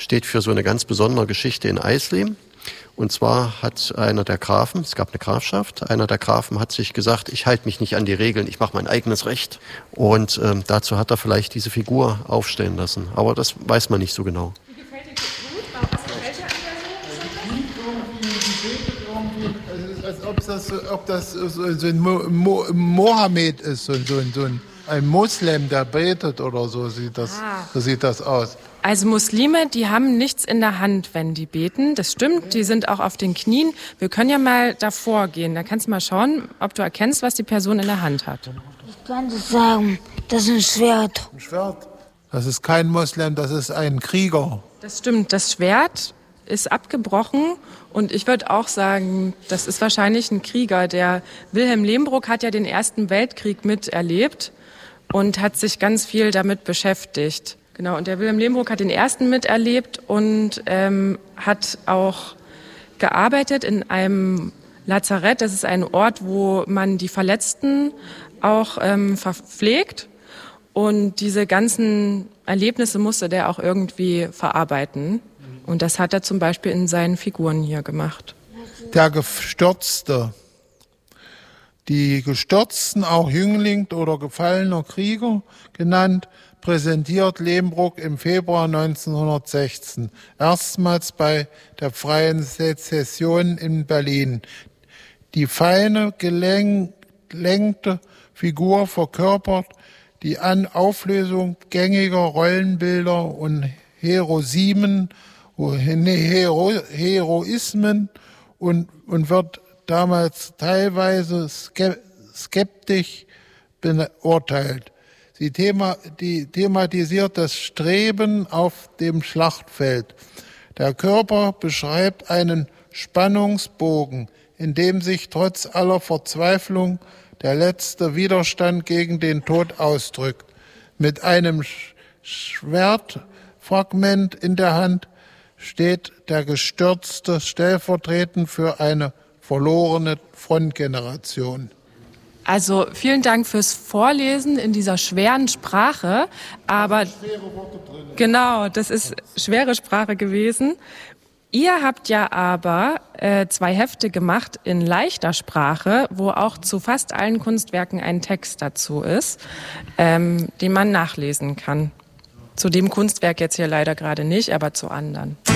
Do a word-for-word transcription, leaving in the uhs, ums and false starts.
steht für so eine ganz besondere Geschichte in Eisleben. Und zwar hat einer der Grafen, es gab eine Grafschaft, einer der Grafen hat sich gesagt, ich halte mich nicht an die Regeln, ich mache mein eigenes Recht. Und ähm, dazu hat er vielleicht diese Figur aufstellen lassen. Aber das weiß man nicht so genau. Wie gefällt dir das gut? Was gefällt dir an der so? Es ist, als ob das, ob das so, so ein Mo, Mo, Mohammed ist, so, so, so ein, ein Moslem, der betet oder so sieht das, ah. so sieht das aus. Also Muslime, die haben nichts in der Hand, wenn die beten. Das stimmt, die sind auch auf den Knien. Wir können ja mal davor gehen. Da kannst du mal schauen, ob du erkennst, was die Person in der Hand hat. Ich kann das sagen, das ist ein Schwert. Ein Schwert? Das ist kein Moslem, das ist ein Krieger. Das stimmt, das Schwert ist abgebrochen und ich würde auch sagen, das ist wahrscheinlich ein Krieger. Der Wilhelm Lehmbruck hat ja den Ersten Weltkrieg miterlebt und hat sich ganz viel damit beschäftigt. Genau, und der Wilhelm Lehmbruck hat den ersten miterlebt und ähm, hat auch gearbeitet in einem Lazarett. Das ist ein Ort, wo man die Verletzten auch ähm, verpflegt. Und diese ganzen Erlebnisse musste der auch irgendwie verarbeiten. Und das hat er zum Beispiel in seinen Figuren hier gemacht. Der Gestürzte. Die Gestürzten, auch Jüngling oder gefallener Krieger genannt, präsentiert Lehmbruck im Februar neunzehnhundertsechzehn, erstmals bei der Freien Sezession in Berlin. Die feine, gelenkte Figur verkörpert die Auflösung gängiger Rollenbilder und Heroismen, Hero, Heroismen und, und wird damals teilweise skeptisch beurteilt. Sie thema, die thematisiert das Streben auf dem Schlachtfeld. Der Körper beschreibt einen Spannungsbogen, in dem sich trotz aller Verzweiflung der letzte Widerstand gegen den Tod ausdrückt. Mit einem Schwertfragment in der Hand steht der Gestürzte stellvertretend für eine verlorene Frontgeneration. Also vielen Dank fürs Vorlesen in dieser schweren Sprache, aber schwere Worte drin. Genau, das ist schwere Sprache gewesen. Ihr habt ja aber äh, zwei Hefte gemacht in leichter Sprache, wo auch zu fast allen Kunstwerken ein Text dazu ist, ähm, den man nachlesen kann. Zu dem Kunstwerk jetzt hier leider gerade nicht, aber zu anderen.